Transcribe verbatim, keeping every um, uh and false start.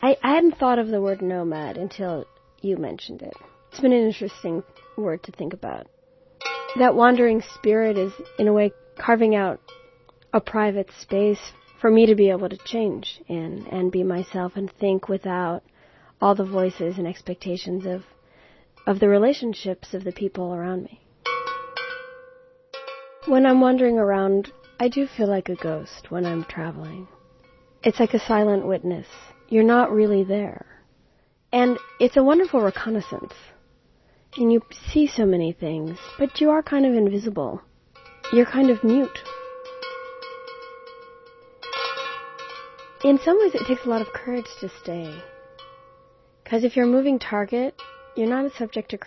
I, I hadn't thought of the word nomad until you mentioned it. It's been an interesting word to think about. That wandering spirit is, in a way, carving out a private space for me to be able to change in and be myself and think without all the voices and expectations of of the relationships of the people around me. When I'm wandering around, I do feel like a ghost when I'm traveling. It's like a silent witness. You're not really there. And it's a wonderful reconnaissance. And you see so many things, but you are kind of invisible. You're kind of mute. In some ways, it takes a lot of courage to stay. Because if you're a moving target, you're not subject to